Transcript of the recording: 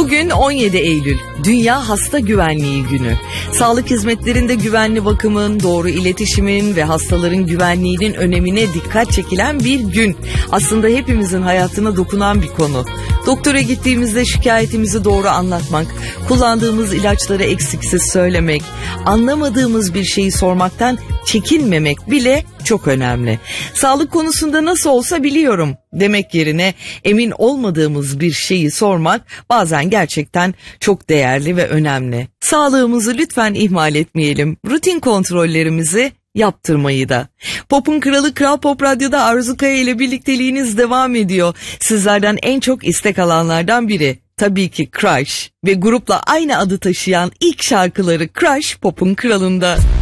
Bugün 17 Eylül, Dünya Hasta Güvenliği Günü. Sağlık hizmetlerinde güvenli bakımın, doğru iletişimin ve hastaların güvenliğinin önemine dikkat çekilen bir gün. Aslında hepimizin hayatına dokunan bir konu. Doktora gittiğimizde şikayetimizi doğru anlatmak, kullandığımız ilaçları eksiksiz söylemek, anlamadığımız bir şeyi sormaktan çekinmemek bile çok önemli. Sağlık konusunda nasıl olsa biliyorum demek yerine emin olmadığımız bir şeyi sormak bazen gerçekten çok değerli ve önemli. Sağlığımızı lütfen ihmal etmeyelim. Rutin kontrollerimizi yaptırmayı da. Pop'un kralı Kral Pop Radyo'da Arzu Kaya ile birlikteliğiniz devam ediyor. Sizlerden en çok istek alanlardan biri tabii ki Crush ve grupla aynı adı taşıyan ilk şarkıları Crush Pop'un kralında.